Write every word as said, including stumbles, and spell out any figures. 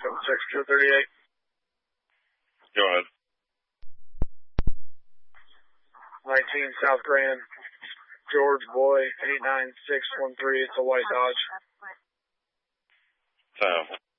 seven six two thirty-eight. Go ahead. nineteen South Grand, George Boy, eight nine six one three. It's a white Dodge. So,